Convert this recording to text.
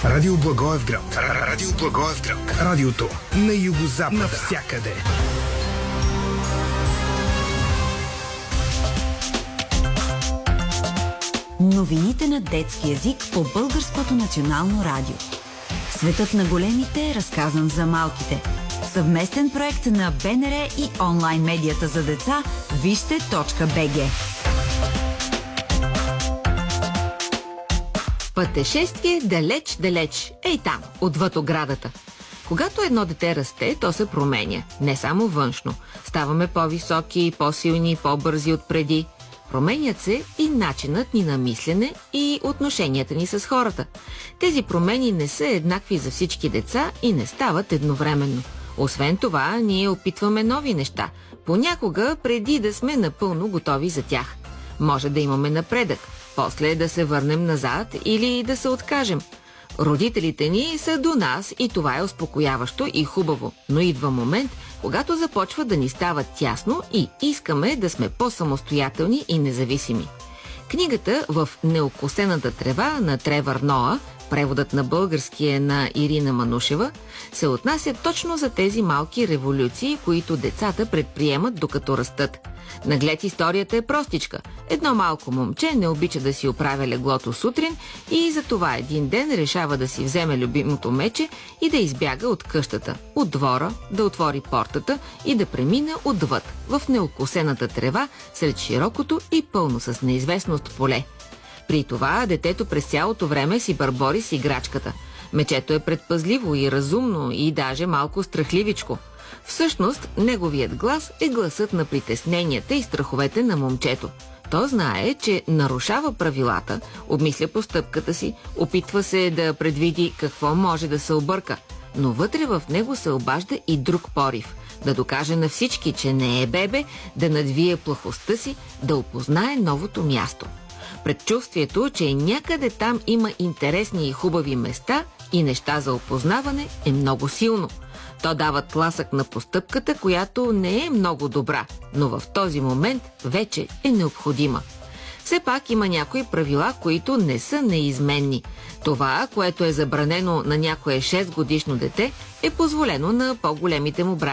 Радио Благоевград. Радио Благоевград. Радиото на югозапада. Навсякъде. Новините на детски език по Българското национално радио. Светът на големите е разказан за малките. Съвместен проект на БНР и онлайн медията за деца вижте.бг. Пътешествие далеч, ей там, отвъд оградата. Когато едно дете расте, то се променя. Не само външно. Ставаме по-високи, по-силни, по-бързи отпреди. Променят се и начинът ни на мислене и отношенията ни с хората. Тези промени не са еднакви за всички деца и не стават едновременно. Освен това, ние опитваме нови неща, понякога преди да сме напълно готови за тях. Може да имаме напредък, после да се върнем назад или да се откажем. Родителите ни са до нас и това е успокояващо и хубаво, но идва момент, когато започва да ни става тясно и искаме да сме по-самостоятелни и независими. Книгата "В неокосената трева" на Тревър Ноа, преводът на български е на Ирина Манушева, се отнася точно за тези малки революции, които децата предприемат докато растат. Наглед историята е простичка. Едно малко момче не обича да си оправя леглото сутрин и затова един ден решава да си вземе любимото мече и да избяга от къщата, от двора, да отвори портата и да премине отвъд, в неокосената трева, сред широкото и пълно с неизвестност поле. При това детето през цялото време си бърбори с играчката. Мечето е предпазливо и разумно и даже малко страхливичко. Всъщност, неговият глас е гласът на притесненията и страховете на момчето. То знае, че нарушава правилата, обмисля постъпката си, опитва се да предвиди какво може да се обърка. Но вътре в него се обажда и друг порив – да докаже на всички, че не е бебе, да надвие плахостта си, да опознае новото място. Предчувствието, че някъде там има интересни и хубави места и неща за опознаване, е много силно. То дава тласък на постъпката, която не е много добра, но в този момент вече е необходима. Все пак има някои правила, които не са неизменни. Това, което е забранено на някое 6-годишно дете, е позволено на по-големите му братя